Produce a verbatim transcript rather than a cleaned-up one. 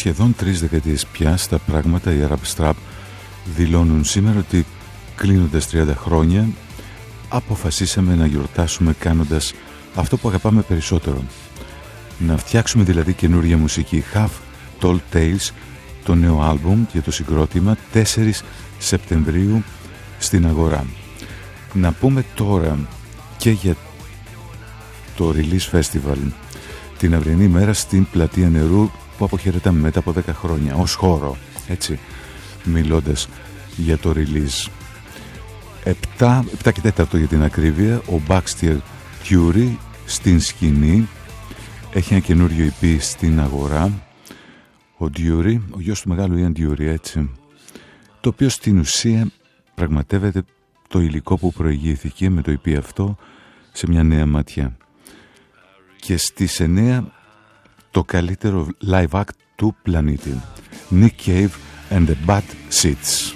σχεδόν τρεις δεκαετίες πια στα πράγματα, οι Arab Strap δηλώνουν σήμερα ότι κλείνοντας τριάντα χρόνια αποφασίσαμε να γιορτάσουμε κάνοντας αυτό που αγαπάμε περισσότερο. Να φτιάξουμε δηλαδή καινούρια μουσική. Have Told Tales, το νέο άλμπουμ για το συγκρότημα, τέσσερις Σεπτεμβρίου στην αγορά. Να πούμε τώρα και για το Release Festival, την αυριανή μέρα στην Πλατεία Νερού που αποχαιρετάμε μετά από δέκα χρόνια ως χώρο, έτσι, μιλώντας για το release. επτά και τέταρτο για την ακρίβεια, ο Baxter Dury στην σκηνή, έχει ένα καινούριο ι πι στην αγορά, ο Dury, ο γιος του μεγάλου Ian Dury, έτσι, το οποίο στην ουσία πραγματεύεται το υλικό που προηγήθηκε με το ι πι αυτό σε μια νέα ματιά. Και στις εννέα το καλύτερο live act του πλανήτη, Nick Cave and the Bad Seeds.